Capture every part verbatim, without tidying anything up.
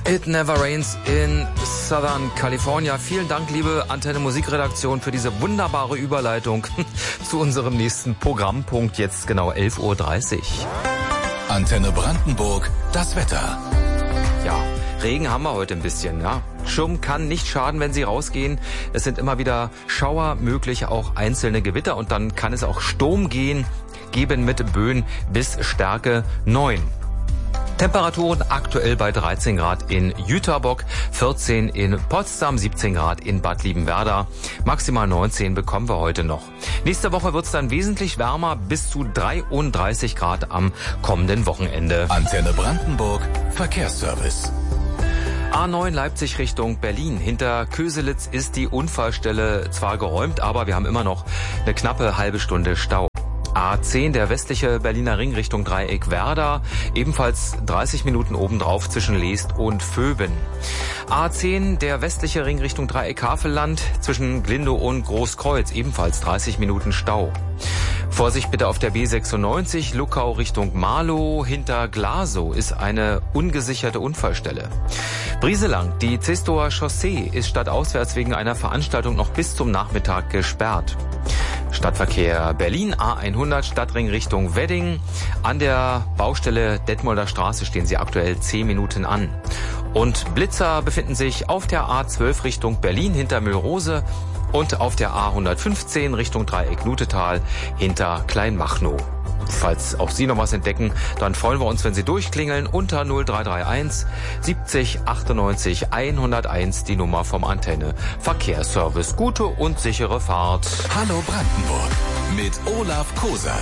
It Never Rains in Southern California. Vielen Dank, liebe Antenne Musikredaktion, für diese wunderbare Überleitung zu unserem nächsten Programmpunkt. Jetzt genau elf Uhr dreißig. Antenne Brandenburg, das Wetter. Ja, Regen haben wir heute ein bisschen, ja. Schirm kann nicht schaden, wenn Sie rausgehen. Es sind immer wieder Schauer möglich, auch einzelne Gewitter. Und dann kann es auch Sturm gehen, geben mit Böen bis Stärke neun. Temperaturen aktuell bei dreizehn Grad in Jüterbock, vierzehn in Potsdam, siebzehn Grad in Bad Liebenwerda. Maximal neunzehn bekommen wir heute noch. Nächste Woche wird es dann wesentlich wärmer, bis zu dreiunddreißig Grad am kommenden Wochenende. Antenne Brandenburg, Verkehrsservice. A neun Leipzig Richtung Berlin. Hinter Köselitz ist die Unfallstelle zwar geräumt, aber wir haben immer noch eine knappe halbe Stunde Stau. A zehn, der westliche Berliner Ring Richtung Dreieck Werder, ebenfalls dreißig Minuten obendrauf zwischen Leest und Vöben. A zehn, der westliche Ring Richtung Dreieck Havelland, zwischen Glindow und Großkreuz, ebenfalls dreißig Minuten Stau. Vorsicht bitte auf der B sechsundneunzig, Luckau Richtung Marlow, hinter Glasow ist eine ungesicherte Unfallstelle. Brieselang, die Zestower Chaussee ist stadtauswärts wegen einer Veranstaltung noch bis zum Nachmittag gesperrt. Stadtverkehr Berlin, A hundert, Stadtring Richtung Wedding. An der Baustelle Detmolder Straße stehen sie aktuell zehn Minuten an. Und Blitzer befinden sich auf der A zwölf Richtung Berlin hinter Mühlrose und auf der A hundertfünfzehn Richtung Dreieck Nutetal hinter Kleinmachnow. Falls auch Sie noch was entdecken, dann freuen wir uns, wenn Sie durchklingeln unter null drei drei eins siebzig achtundneunzig hunderteins, die Nummer vom Antenne Verkehrsservice. Gute und sichere Fahrt. Hallo Brandenburg mit Olaf Kosat.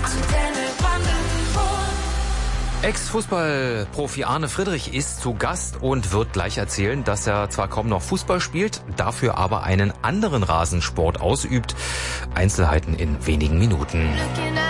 Ex-Fußballprofi Arne Friedrich ist zu Gast und wird gleich erzählen, dass er zwar kaum noch Fußball spielt, dafür aber einen anderen Rasensport ausübt. Einzelheiten in wenigen Minuten.